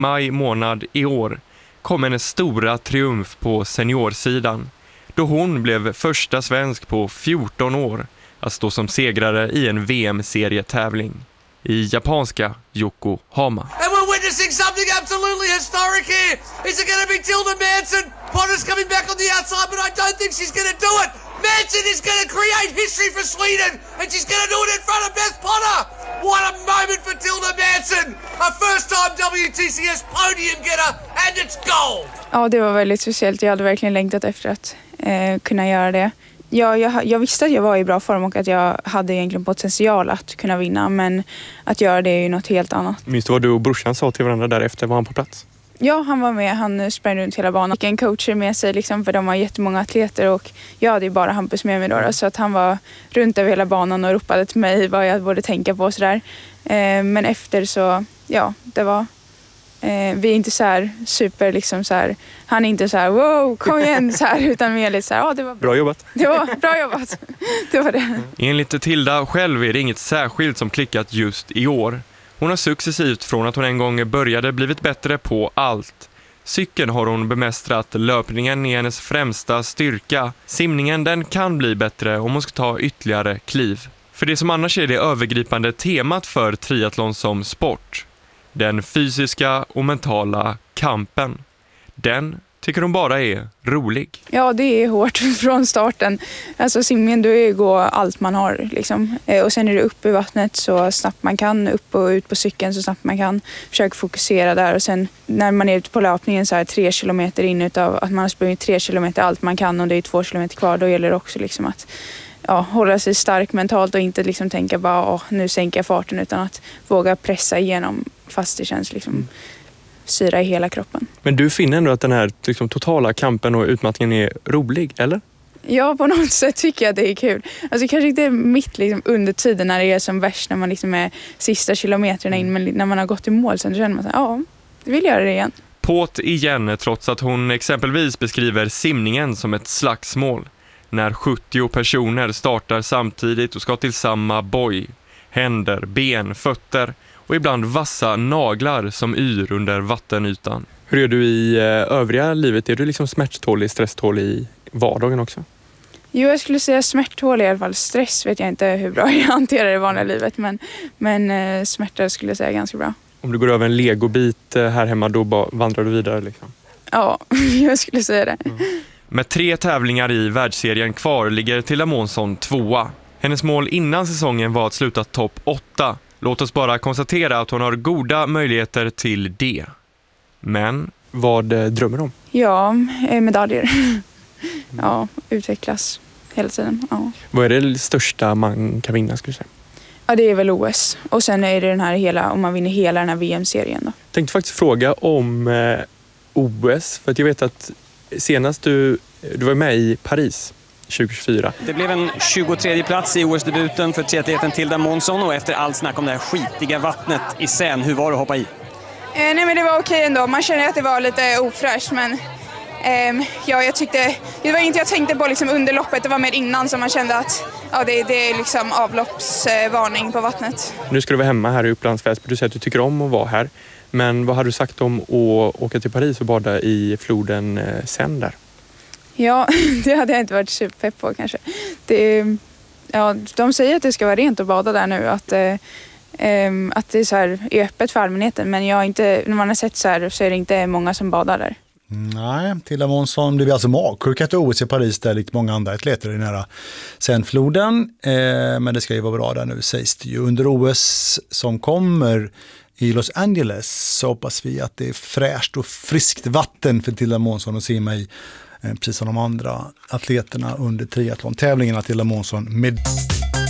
Maj månad i år kom hennes stora triumf på seniorsidan, då hon blev första svensk på 14 år att stå som segrare i en VM-serietävling i japanska Yokohama. And we're witnessing something absolutely historic here. Is it going to be Tilda Manson? Potter's coming back on the outside, but I don't think she's going to do it. Manson is going to create history for Sweden, and she's going to do it in front of Beth Potter. What a moment for Tilda Manson. A first-time WTCS podium getter, and it's gold. Ja, det var väldigt speciellt. Jag hade verkligen längtat efter att kunna göra det. Jag visste att jag var i bra form och att jag hade egentligen potential att kunna vinna, men att göra det är ju något helt annat. Minns du vad du och brorsan sa till varandra därefter? Var han på plats? Ja, han var med. Han sprang runt hela banan. Fick en coacher med sig liksom, för de har jättemånga atleter och jag hade ju bara Hampus med mig då. Så att han var runt över hela banan och ropade till mig vad jag borde tänka på och sådär. Men efter så, ja, det var... vi är inte så här super liksom så här, han är inte så här wow, kom igen så här, utan mer lite så här, ja, det var bra jobbat. Det var bra jobbat. Det var det. Enligt Tilda själv är det inget särskilt som klickat just i år. Hon har successivt från att hon en gång började blivit bättre på allt. Cykeln har hon bemästrat, löpningen är hennes främsta styrka. Simningen, den kan bli bättre om hon ska ta ytterligare kliv. För det som annars är det övergripande temat för triathlon som sport. Den fysiska och mentala kampen. Den tycker hon bara är rolig. Ja, det är hårt från starten. Alltså simningen, då är det gå allt man har liksom. Och sen är det upp i vattnet så snabbt man kan, upp och ut på cykeln så snabbt man kan. Försöka fokusera där och sen när man är ute på löpningen så här 3 kilometer in utav att man har sprungit 3 kilometer allt man kan och det är 2 kilometer kvar, då gäller det också liksom att hålla sig stark mentalt och inte liksom tänka bara nu sänker jag farten, utan att våga pressa igenom fast det känns liksom syra i hela kroppen. Men du finner ändå att den här liksom, totala kampen och utmattningen är rolig, eller? Ja, på något sätt tycker jag att det är kul. Alltså kanske inte mitt liksom, under tiden när det är som värst, när man liksom är sista kilometerna in, men när man har gått i mål sen känner man så här, jag vill göra det igen. Påt igen, trots att hon exempelvis beskriver simningen som ett slagsmål. När 70 personer startar samtidigt och ska till samma boj. Händer, ben, fötter och ibland vassa naglar som yr under vattenytan. Hur är du i övriga livet? Är du liksom smärttålig, stresstålig i vardagen också? Jo, jag skulle säga smärttålig i alla fall. Stress vet jag inte hur bra jag hanterar i vanliga livet, men smärta skulle jag säga ganska bra. Om du går över en legobit här hemma, då vandrar du vidare liksom? Ja, jag skulle säga det. Mm. Med 3 tävlingar i världsserien kvar ligger Tilda Månsson 2:a. Hennes mål innan säsongen var att sluta topp 8. Låt oss bara konstatera att hon har goda möjligheter till det. Men vad drömmer du om? Ja, medaljer. Ja, utvecklas hela tiden. Ja. Vad är det största man kan vinna, skulle du säga? Ja, det är väl OS. Och sen är det den här om man vinner hela den här VM-serien då. Jag tänkte faktiskt fråga om OS, för att jag vet att senast du var med i Paris 2024. Det blev en 23:e plats i OS-debuten för triatleten Tilda Månsson, och efter allt snack om det här skitiga vattnet i Seine, hur var det att hoppa i? Nej, men det var okej ändå. Man känner att det var lite ofräscht, men jag tyckte, det var inte jag tänkte på liksom under loppet, det var mer innan som man kände att det är liksom avloppsvarning på vattnet. Nu ska du vara hemma här i Upplands Väsby. Du säger att du tycker om att vara här. Men vad har du sagt om att åka till Paris och bada i floden Seine där? Ja, det hade jag inte varit superpepp på kanske. De säger att det ska vara rent att bada där nu. Att det är så här är öppet för allmänheten. Men när man har sett så här så är det inte många som badar där. Nej, Tilda Månsson blev alltså magsjuk att OS i Paris där, likt många andra atleter i nära Seine-floden. Men det ska ju vara bra där nu, sägs det ju. Under OS som kommer i Los Angeles så hoppas vi att det är fräscht och friskt vatten för Tilda Månsson att simma i, precis som de andra atleterna under triathlon-tävlingarna. Tilda Månsson med